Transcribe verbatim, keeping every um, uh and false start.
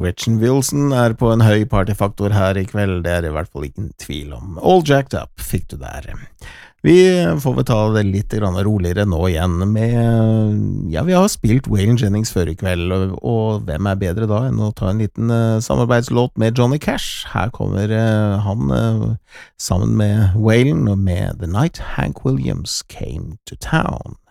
Gretchen Wilson er på en høy partyfaktor her i kveld, det er i hvert fall ikke en tvil om. All Jacked Up fikk du der. Vi får vel ta det litt grann roligere nå igjen med, ja, vi har spilt Waylon Jennings før i kveld, og, og hvem er bedre da enn å ta en liten uh, samarbeidslåt med Johnny Cash? Her kommer uh, han uh, sammen med Waylon og med The Night Hank Williams Came to Town.